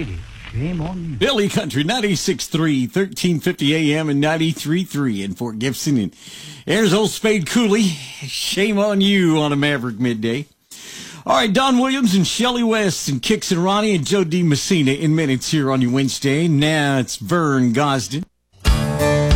Brady, shame on you. Billy Country, 96.3, 1350 AM and 93.3 in Fort Gibson. And there's old Spade Cooley. Shame on you on a Maverick midday. All right, Don Williams and Shelley West and Kix and Ronnie and Joe D. Messina in minutes here on your Wednesday. Now it's Vern Gosden.